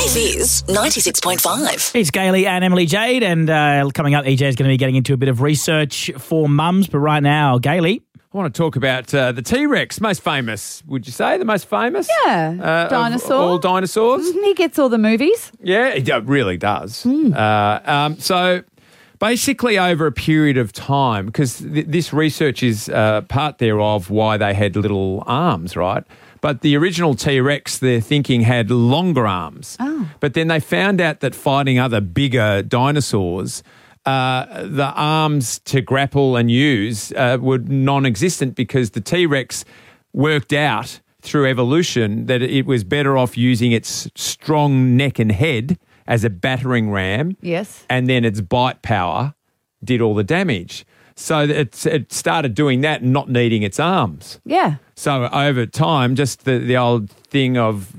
This is 96.5. It's Gailey and Emily Jade, and coming up, EJ is going to be getting into a bit of research for mums. But right now, Gailey. I want to talk about the T-Rex, most famous, would you say? The most famous? Yeah, dinosaur. All dinosaurs. He gets all the movies. Yeah, he really does. So basically over a period of time, because this research is part thereof why they had little arms, right? But the original T-Rex, they're thinking, had longer arms. Oh. But then they found out that fighting other bigger dinosaurs, the arms to grapple and use were non-existent because the T-Rex worked out through evolution that it was better off using its strong neck and head as a battering ram. Yes. And then its bite power did all the damage. So it started doing that and not needing its arms. Yeah. So over time, just the old thing of,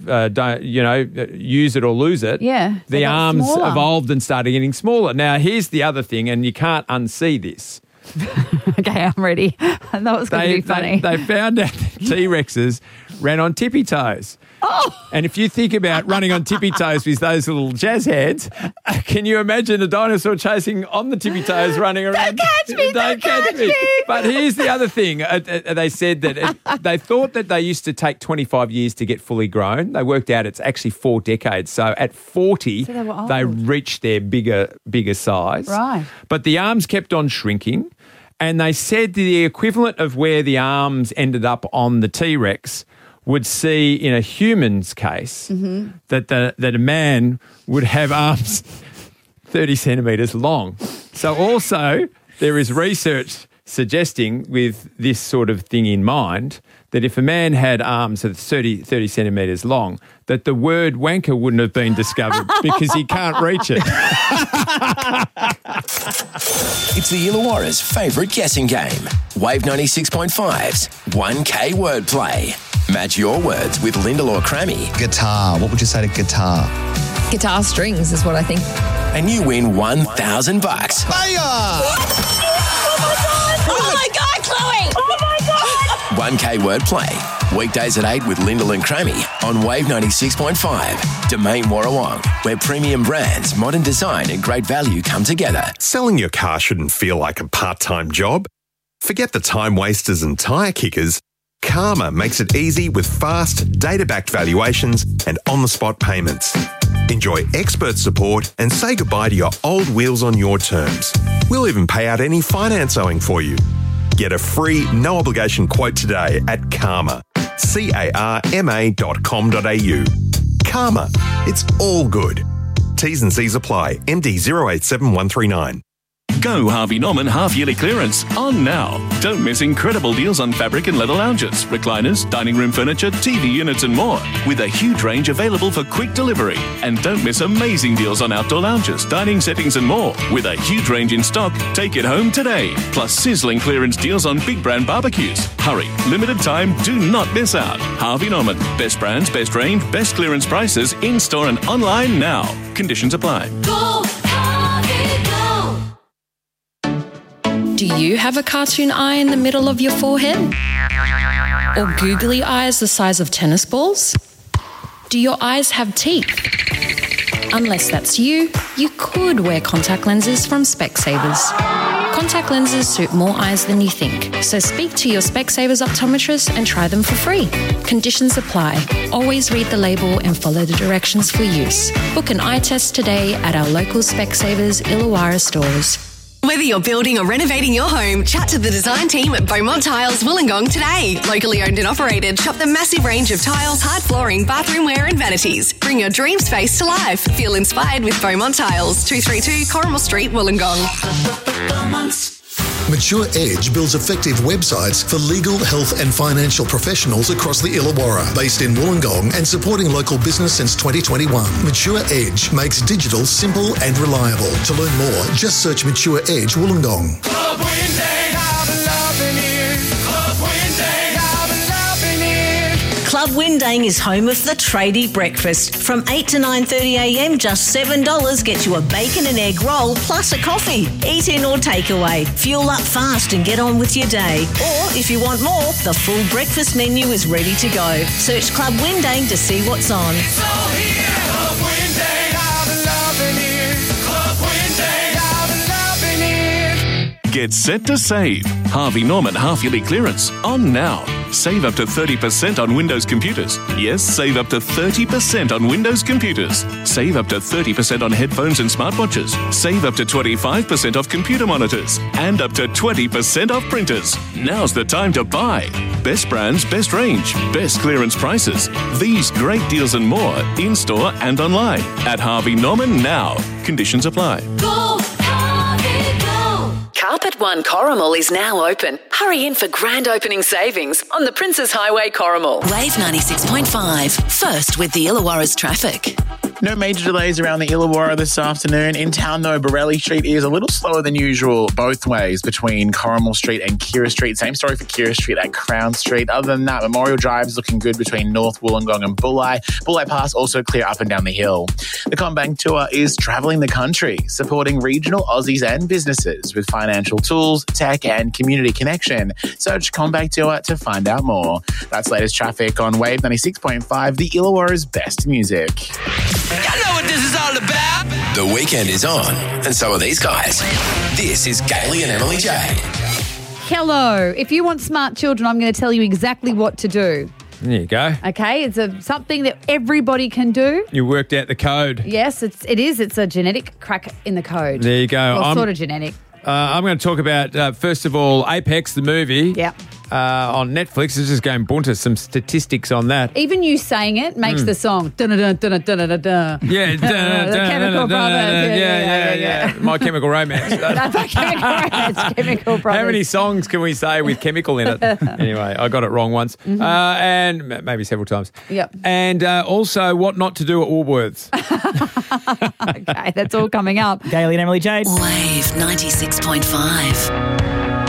use it or lose it. Yeah. The arms smaller. evolved and started getting smaller. Now, here's the other thing, and you can't unsee this. Okay, I'm ready. I thought it was going to be funny. They found out that T-Rexes ran on tippy toes. Oh! And if you think about running on tippy toes with those little jazz hands, can you imagine a dinosaur chasing on the tippy toes running around? Don't catch me! But here's the other thing. They said that they thought that they used to take 25 years to get fully grown. They worked out it's actually 4 decades. So at 40, So they reached their bigger size. Right. But the arms kept on shrinking. And they said the equivalent of where the arms ended up on the T-Rex would see in a human's case that a man would have arms 30 centimetres long. So also there is research suggesting with this sort of thing in mind that if a man had arms of 30 centimetres long, that the word wanker wouldn't have been discovered because he can't reach it. It's the Illawarra's favourite guessing game. Wave 96.5's 1K Wordplay. Match your words with Lyndall or Crammy. Guitar. What would you say to guitar? Guitar strings is what I think. And you win $1,000. Fire! Oh my God, Chloe! Oh my God! 1K Wordplay. Weekdays at 8 with Lyndall and Crammy on Wave 96.5. Domain Warrawong, where premium brands, modern design and great value come together. Selling your car shouldn't feel like a part-time job. Forget the time wasters and tyre kickers. Karma makes it easy with fast, data-backed valuations and on-the-spot payments. Enjoy expert support and say goodbye to your old wheels on your terms. We'll even pay out any finance owing for you. Get a free, no-obligation quote today at Karma. CARMA.com.au. Karma. It's all good. T's and C's apply. MD 087139. Go Harvey Norman half-yearly clearance on now. Don't miss incredible deals on fabric and leather lounges, recliners, dining room furniture, TV units and more, with a huge range available for quick delivery. And don't miss amazing deals on outdoor lounges, dining settings and more, with a huge range in stock. Take it home today. Plus sizzling clearance deals on big brand barbecues. Hurry, limited time, do not miss out. Harvey Norman, best brands, best range, best clearance prices, in-store and online now. Conditions apply. Go, Harvey, go! Do you have a cartoon eye in the middle of your forehead? Or googly eyes the size of tennis balls? Do your eyes have teeth? Unless that's you could wear contact lenses from Specsavers. Contact lenses suit more eyes than you think, so speak to your Specsavers optometrist and try them for free. Conditions apply. Always read the label and follow the directions for use. Book an eye test today at our local Specsavers Illawarra stores. Whether you're building or renovating your home, chat to the design team at Beaumont Tiles Wollongong today. Locally owned and operated, shop the massive range of tiles, hard flooring, bathroomware and vanities. Bring your dream space to life. Feel inspired with Beaumont Tiles, 232 Corrimal Street, Wollongong. Mature Edge builds effective websites for legal, health and financial professionals across the Illawarra, based in Wollongong and supporting local business since 2021. Mature Edge makes digital simple and reliable. To learn more, just search Mature Edge Wollongong. Club Wednesday, I've been loving it. Club Wednesday, I've been loving it. Club Windang is home of the tradie breakfast. From 8 to 9:30am, just $7 gets you a bacon and egg roll plus a coffee. Eat in or take away. Fuel up fast and get on with your day. Or if you want more, the full breakfast menu is ready to go. Search Club Windang to see what's on. So here, Club Wednesday. Get set to save. Harvey Norman half-yearly clearance on now. Save up to 30% on Windows computers. Yes, save up to 30% on Windows computers. Save up to 30% on headphones and smartwatches. Save up to 25% off computer monitors. And up to 20% off printers. Now's the time to buy. Best brands, best range, best clearance prices. These great deals and more in-store and online at Harvey Norman now. Conditions apply. Go, Harvey, go. Carpet One Corrimal is now open. Hurry in for grand opening savings on the Princes Highway Corrimal. Wave 96.5. First with the Illawarra's traffic. No major delays around the Illawarra this afternoon. In town, though, Borelli Street is a little slower than usual both ways between Corrimal Street and Keira Street. Same story for Keira Street at Crown Street. Other than that, Memorial Drive is looking good between North Wollongong and Bulli. Bulli Pass also clear up and down the hill. The CommBank Tour is travelling the country, supporting regional Aussies and businesses with financial tools, tech and community connection. Search CommBank Tour to find out more. That's latest traffic on Wave 96.5, the Illawarra's best music. You know what this is all about. The weekend is on, and so are these guys. This is Gailey and Emily Jade. Hello. If you want smart children, I'm going to tell you exactly what to do. There you go. Okay, it's something that everybody can do. You worked out the code. Yes, it is. It's a genetic crack in the code. There you go. Well, sort of genetic. I'm going to talk about, first of all, Apex, the movie. Yep. On Netflix. It's just going bunter, some statistics on that. Even you saying it makes the song. Dun-dun-dun-dun-dun-dun-dun. Yeah. The Chemical Brothers. Yeah. My Chemical Romance. That's My Chemical Romance. Chemical Brothers. How many songs can we say with chemical in it? Anyway, I got it wrong once. And maybe several times. Yep. And also what not to do at Woolworths. Okay, that's all coming up. Gailey and Emily Jade. Wave 96.5.